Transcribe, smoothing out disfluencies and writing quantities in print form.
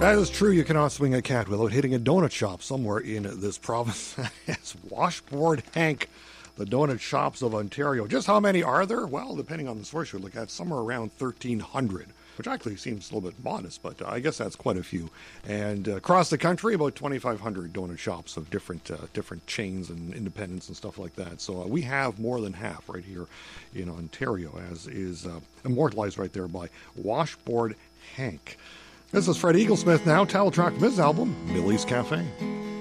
That is true. You cannot swing a cat without hitting a donut shop somewhere in this province. It's Washboard Hank, the donut shops of Ontario. Just how many are there? Well, depending on the source you look at, somewhere around 1,300, which actually seems a little bit modest, but I guess that's quite a few. And across the country, about 2,500 donut shops of different chains and independents and stuff like that. So we have more than half right here in Ontario, as is immortalized right there by Washboard Hank. This is Fred Eaglesmith now, title track of his album, Millie's Cafe.